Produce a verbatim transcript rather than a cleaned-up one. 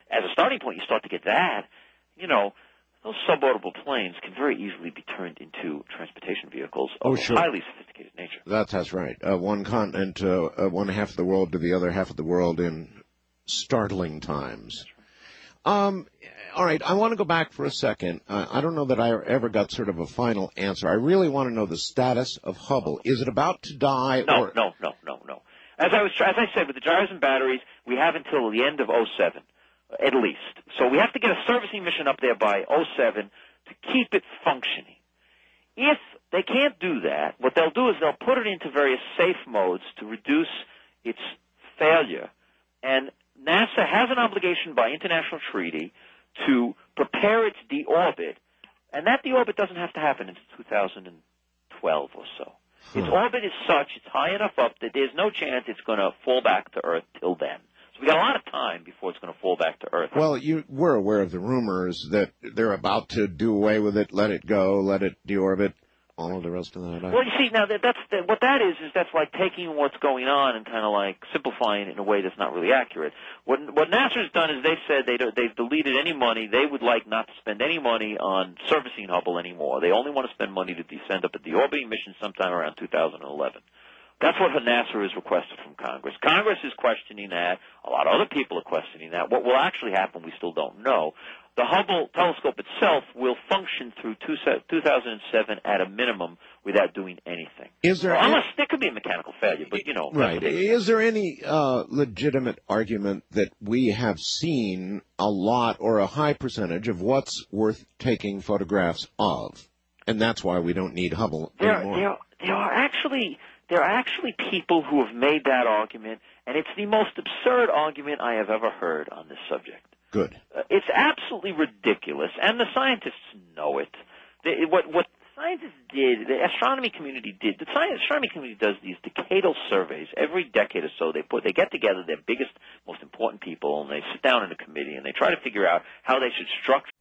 as a starting point, you start to get that, you know, those suborbital planes can very easily be turned into transportation vehicles of Oh, a sure. highly sophisticated nature. That's, that's right. Uh, one continent, uh, uh, one half of the world to the other half of the world in startling times. Um, all right, I want to go back for a second. Uh, I don't know that I ever got sort of a final answer. I really want to know the status of Hubble. Is it about to die? No, or... no, no, no, no. As I was, as I said, with the gyros and batteries, we have until the end of oh seven, at least. So we have to get a servicing mission up there by oh seven to keep it functioning. If they can't do that, what they'll do is they'll put it into various safe modes to reduce its failure. And NASA has an obligation by international treaty to prepare its deorbit, and that deorbit doesn't have to happen until two thousand twelve or so. Its orbit is such, it's high enough up that there's no chance it's going to fall back to Earth till then. So we got a lot of time before it's going to fall back to Earth. Well, you were aware of the rumors that they're about to do away with it, let it go, let it deorbit, all of the rest of that. Well, you see, now that, that's that, what that is is that's like taking what's going on and kind of like simplifying it in a way that's not really accurate. What what NASA's done is they've said they don't, they've deleted any money. They would like not to spend any money on servicing Hubble anymore. They only want to spend money to descend up at the orbiting mission sometime around two thousand eleven. That's what NASA has requested from Congress. Congress is questioning that. A lot of other people are questioning that. What will actually happen, we still don't know. The Hubble telescope itself will function through two thousand seven at a minimum without doing anything. Is there well, any, unless there could be a mechanical failure, but you know. Right. Is there any uh, legitimate argument that we have seen a lot or a high percentage of what's worth taking photographs of, and that's why we don't need Hubble there, anymore? There, there are actually there are actually people who have made that argument, and it's the most absurd argument I have ever heard on this subject. Good. Uh, it's absolutely ridiculous, and the scientists know it. They, what what scientists did, the astronomy community did, the science, astronomy community does these decadal surveys every decade or so. They put they get together their biggest, most important people, and they sit down in a committee and they try to figure out how they should structure